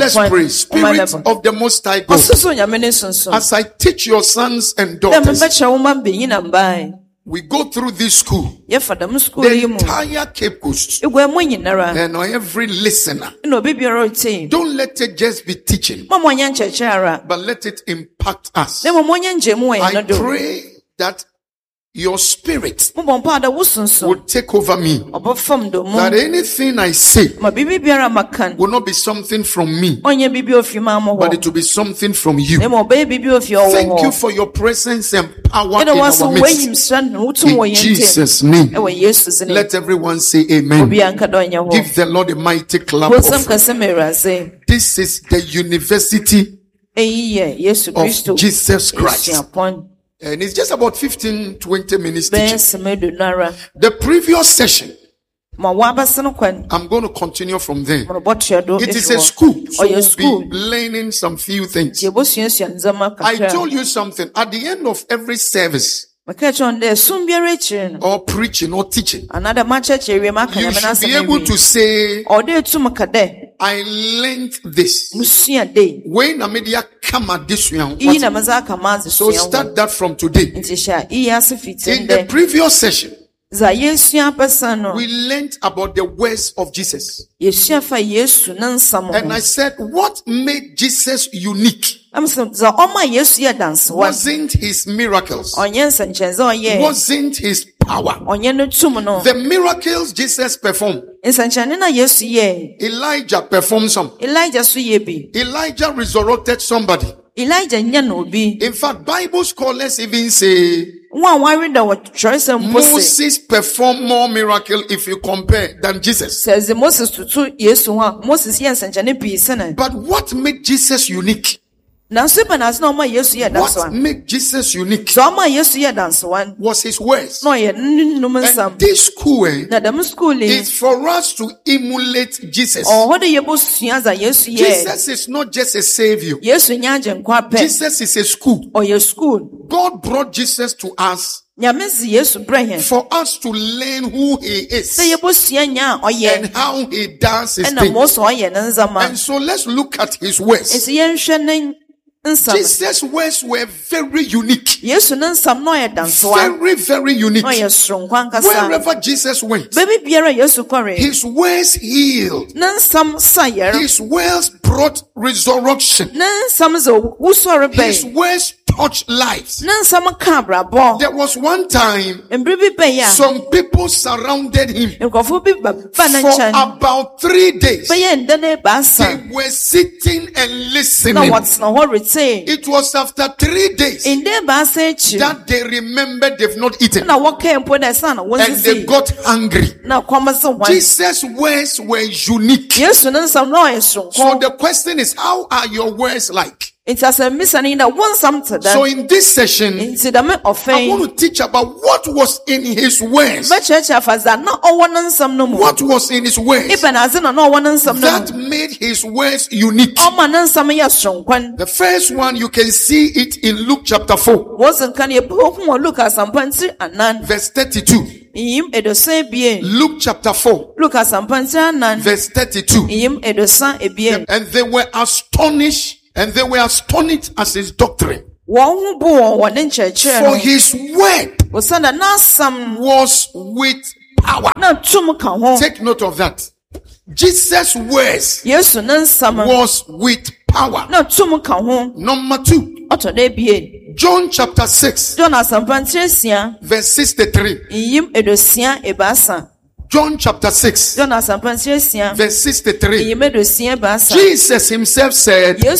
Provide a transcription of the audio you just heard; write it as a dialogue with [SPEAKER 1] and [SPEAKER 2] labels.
[SPEAKER 1] Let's pray. Spirit of the Most High God, as I teach your sons and daughters, we go through this school, the entire Cape Coast, and every listener. Don't let it just be teaching, but let it impact us. I pray that your spirit will take over me, that anything I say will not be something from me, but it will be something from you. Thank you for your presence and power in our midst. In Jesus' name, let everyone say amen. Give the Lord a mighty clap offering. This is the university of Jesus Christ. And it's just about 15-20 minutes teaching. The previous session, I'm going to continue from there. It is a school, so we'll be learning some few things. I told you something. At the end of every service, or preaching or teaching, you should be able to say, I learned this. When a media come at this, so start that from today. In the previous session, we learned about the words of Jesus. And I said, what made Jesus unique wasn't his miracles, wasn't his power. The miracles Jesus performed, Elijah performed some. Elijah resurrected somebody. In fact, Bible scholars even say Moses performed more miracles if you compare than Jesus. But what made Jesus unique? What made Jesus unique was his words. And this school is for us to emulate Jesus. Jesus is not just a savior. Jesus is a school. God brought Jesus to us for us to learn who he is and how he does his thing. And so let's look at his words. Jesus' words were very unique. Very, very unique. Wherever Jesus went, his words healed. His words brought resurrection. His words touched lives. There was one time some people surrounded him for about 3 days. They were sitting and listening. It was after 3 days that they remembered they've not eaten and they got hungry. Jesus' words were unique. So the question is, how are your words like? So in this session, I want to teach about what was in his words. What was in his words that made his words unique? The first one, you can see it in Luke chapter 4, verse 32. Luke chapter 4, verse 32. And they were astonished. And they were astonished at his doctrine. For his word was with power. Take note of that. Jesus' words was with power. Number 2. John chapter 6, verse 63. John chapter 6, verse 63. Jesus himself said,